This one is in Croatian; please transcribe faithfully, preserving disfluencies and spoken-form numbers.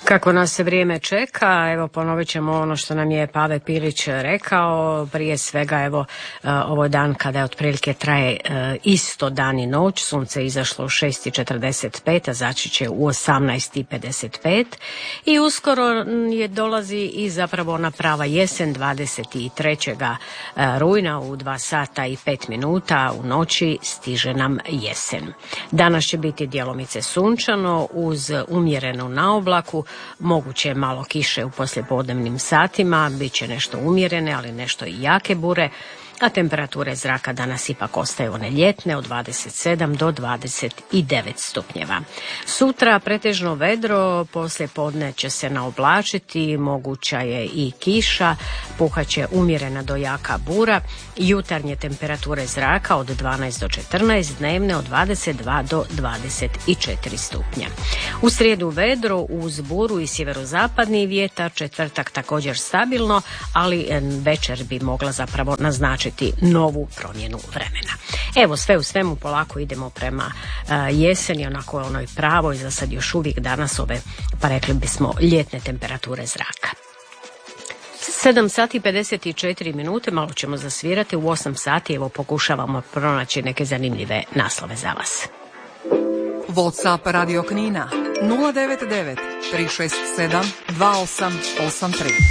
Kako nas se vrijeme čeka, evo ponovit ćemo ono što nam je Pave Pilić rekao. Prije svega, evo, ovo je dan kada je otprilike traje isto dan i noć. Sunce je izašlo u šest i četrdeset pet, a zaći će u osamnaest i pedeset pet. I uskoro je dolazi i zapravo ona prava jesen, dvadeset trećeg rujna u dva sata i pet minuta u noći stiže nam jesen. Danas će biti djelomice sunčano uz umjerenu naoblaku. Moguće je malo kiše u poslijepodnevnim satima, bit će nešto umjerene, ali nešto i jake bure, a temperature zraka danas ipak ostaju one ljetne od dvadeset sedam do dvadeset devet stupnjeva. Sutra pretežno vedro, poslijepodne će se naoblačiti, moguća je i kiša, puhaće umjerena do jaka bura, jutarnje temperature zraka od dvanaest do četrnaest, dnevne od dvadeset dva do dvadeset četiri stupnja. U srijedu vedro uz buru i sjeverozapadni vjetar, četvrtak također stabilno, ali večer bi mogla zapravo naznačiti novu promjenu vremena. Evo, sve u svemu polako idemo prema uh, jeseni, onako onoj pravoj, za sad još uvijek danas ove, pa rekli bismo, ljetne temperature zraka. sedam sati i pedeset četiri minute, malo ćemo zasvirati, u osam sati evo pokušavamo pronaći neke zanimljive naslove za vas. WhatsApp Radio Knina nula devet devet tri šest sedam dva osam osam tri.